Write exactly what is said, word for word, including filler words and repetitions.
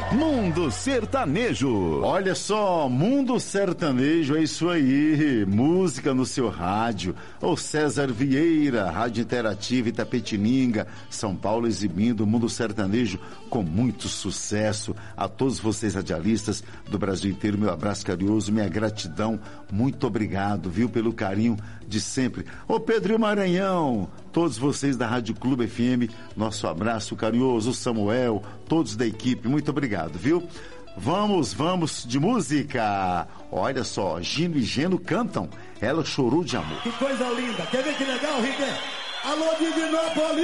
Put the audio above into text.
Mundo Sertanejo. Olha só, Mundo Sertanejo, é isso aí, música no seu rádio. O César Vieira, Rádio Interativa Itapetininga, São Paulo, exibindo o Mundo Sertanejo com muito sucesso. A todos vocês radialistas do Brasil inteiro, meu abraço carinhoso, minha gratidão, muito obrigado, viu, pelo carinho de sempre. Ô Pedro Maranhão, todos vocês da Rádio Clube F M, nosso abraço carinhoso, o Samuel, todos da equipe, muito obrigado, viu? Vamos, vamos de música. Olha só, Gino e Geno cantam Ela Chorou de Amor. Que coisa linda, quer ver que legal, Riquet? Alô, Divinópolis!